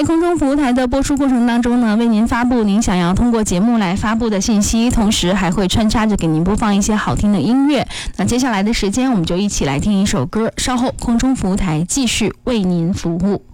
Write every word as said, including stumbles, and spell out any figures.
在空中服务台的播出过程当中呢，为您发布您想要通过节目来发布的信息，同时还会穿插着给您播放一些好听的音乐。那接下来的时间，我们就一起来听一首歌，稍后空中服务台继续为您服务。